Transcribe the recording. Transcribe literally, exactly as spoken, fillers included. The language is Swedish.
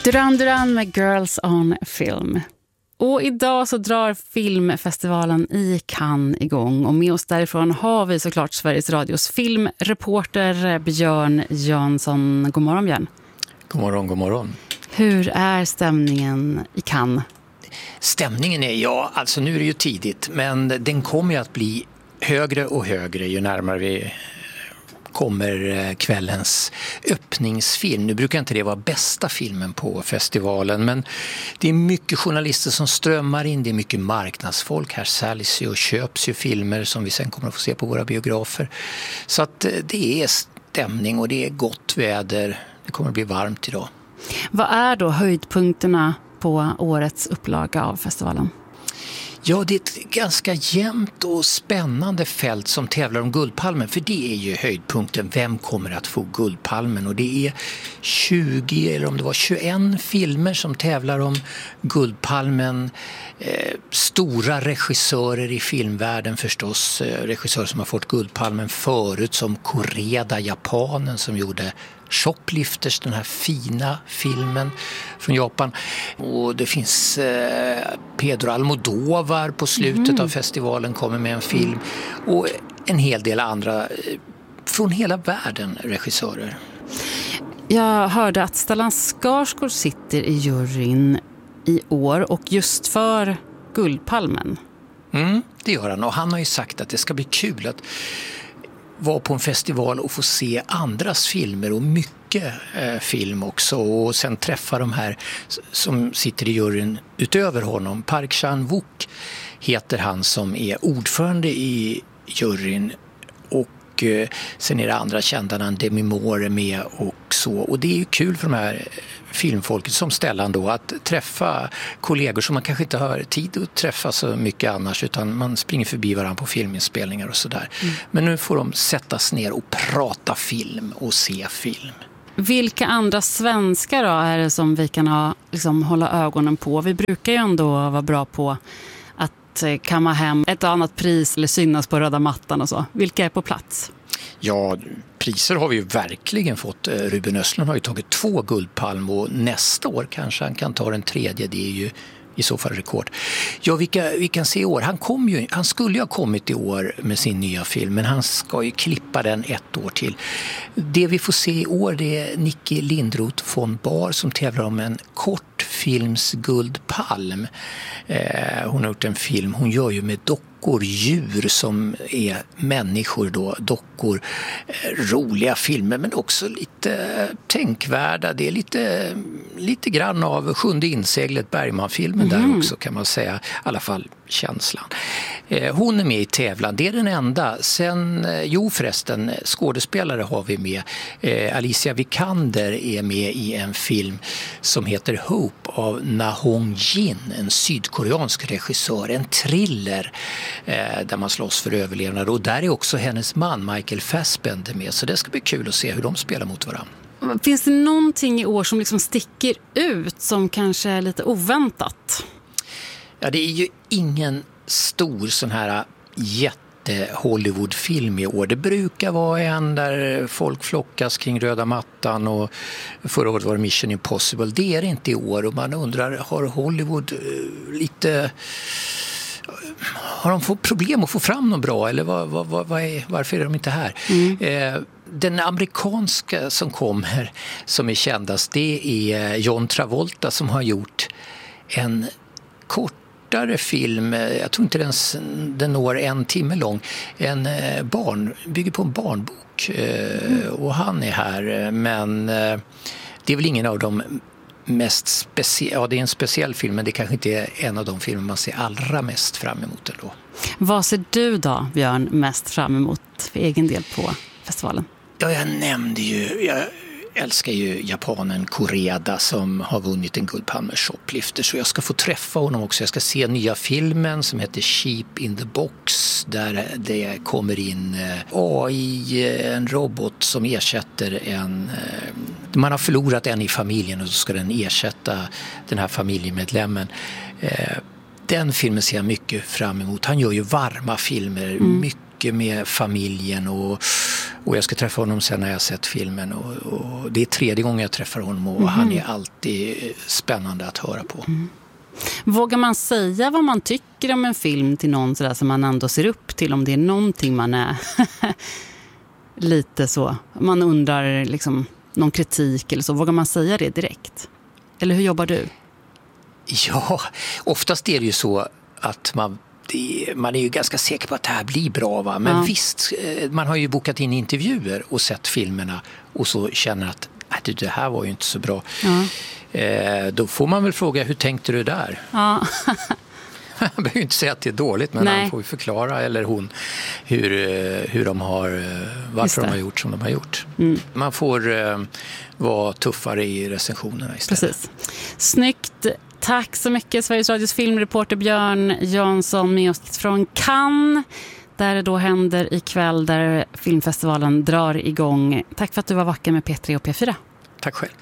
Duran Duran med Girls on Film. Och idag så drar filmfestivalen i Cannes igång. Och med oss därifrån har vi såklart Sveriges Radios filmreporter Björn Jansson. God morgon, Björn. God morgon, god morgon. Hur är stämningen i Cannes? Stämningen är, ja, alltså nu är det ju tidigt. Men den kommer ju att bli högre och högre ju närmare vi kommer kvällens öppningsfilm. Nu brukar inte det vara bästa filmen på festivalen, men det är mycket journalister som strömmar in, det är mycket marknadsfolk. Här säljs ju och köps ju filmer som vi sen kommer att få se på våra biografer. Så att det är stämning och det är gott väder. Det kommer att bli varmt idag. Vad är då höjdpunkterna på årets upplaga av festivalen? Ja, det är ett ganska jämnt och spännande fält som tävlar om Guldpalmen. För det är ju höjdpunkten. Vem kommer att få Guldpalmen? Och det är tjugo eller om det var tjugoett filmer som tävlar om Guldpalmen. Eh, stora regissörer i filmvärlden förstås. Eh, regissörer som har fått Guldpalmen förut, som Koreda, japanen som gjorde Shoplifters, den här fina filmen från Japan. Och det finns eh, Pedro Almodovar på slutet mm. av festivalen kommer med en film. Och en hel del andra eh, från hela världen regissörer. Jag hörde att Stellan Skarsgård sitter i juryn i år och just för Guldpalmen. Mm, det gör han, och han har ju sagt att det ska bli kul att vara på en festival och få se andras filmer och mycket eh, film också, och sen träffa de här som sitter i juryn utöver honom. Park Chan-wook heter han som är ordförande i juryn, och eh, sen är det andra kända namn, Demi Moore med och så, och det är ju kul för de här filmfolket som Stellan då att träffa kollegor som man kanske inte har tid att träffa så mycket annars, utan man springer förbi varandra på filminspelningar och sådär. Mm. Men nu får de sättas ner och prata film och se film. Vilka andra svenskar då är det som vi kan ha, liksom, hålla ögonen på? Vi brukar ju ändå vara bra på att kamma hem ett annat pris eller synas på röda mattan och så. Vilka är på plats? Ja, priser har vi ju verkligen fått. Ruben Östlund har ju tagit två Guldpalm, och nästa år kanske han kan ta den tredje. Det är ju i så fall rekord. Ja, vilka vi kan se i år. Han, kom ju, han skulle ju ha kommit i år med sin nya film, men han ska ju klippa den ett år till. Det vi får se i år, det är Nicky Lindroth von Bar som tävlar om en kortfilms Guldpalm. Eh, hon har gjort en film, hon gör ju med dockor, djur som är människor då, dockor, eh, roliga filmer men också lite tänkvärda. Det är lite, lite grann av Sjunde inseglet, Bergman-filmen mm. där också kan man säga, i alla fall känslan. Eh, hon är med i tävlan, det är den enda. Sen, eh, jo förresten, skådespelare har vi med. Eh, Alicia Vikander är med i en film som heter Hope av Na Hong Jin, en sydkoreansk regissör, en thriller eh, där man slåss för överlevnad, och där är också hennes man Michael Fassbender med, så det ska bli kul att se hur de spelar mot varandra. Finns det någonting i år som liksom sticker ut som kanske är lite oväntat? Ja, det är ju ingen stor sån här jätte Hollywoodfilm i år. Det brukar vara en där folk flockas kring röda mattan, och förra året var det Mission Impossible. Det är det inte i år, och man undrar, har Hollywood lite... Har de fått problem att få fram något bra, eller vad, vad, vad, vad är, varför är de inte här? Mm. Eh, den amerikanska som kommer som är kändast, det är John Travolta som har gjort en kortare film, jag tror inte den, den når en timme lång, en barn, bygger på en barnbok eh, mm. och han är här, men eh, det är väl ingen av de mest speciell, ja det är en speciell film, men det kanske inte är en av de filmer man ser allra mest fram emot ändå. Vad ser du då, Björn, mest fram emot för egen del på festivalen? Ja, jag nämnde ju, jag älskar ju japanen Koreda som har vunnit en Guldpalm med Shoplifters, så jag ska få träffa honom också. Jag ska se nya filmen som heter Sheep in the Box, där det kommer in A I, en robot som ersätter en... Man har förlorat en i familjen och så ska den ersätta den här familjemedlemmen. Den filmen ser jag mycket fram emot. Han gör ju varma filmer, mm. mycket med familjen och Och jag ska träffa honom sen när jag sett filmen. Och, och det är tredje gången jag träffar honom och mm. han är alltid spännande att höra på. Mm. Vågar man säga vad man tycker om en film till någon sådär som man ändå ser upp till, om det är någonting man är lite så, man undrar liksom någon kritik eller så, vågar man säga det direkt? Eller hur jobbar du? Ja, oftast är det ju så att man, det, man är ju ganska säker på att det här blir bra, va? Men ja. visst, man har ju bokat in intervjuer och sett filmerna och så känner att äh, det här var ju inte så bra. Ja. Eh, då får man väl fråga, hur tänkte du där? Ja. Man behöver ju inte säga att det är dåligt, men Nej. han får ju förklara, eller hon, hur, hur de har, varför de har gjort som de har gjort. Mm. Man får uh, vara tuffare i recensionerna istället. Precis. Snyggt. Tack så mycket, Sveriges Radios filmreporter Björn Jansson med oss från Cannes, där det då händer ikväll, där filmfestivalen drar igång. Tack för att du var vaken med P tre och P fyra. Tack själv.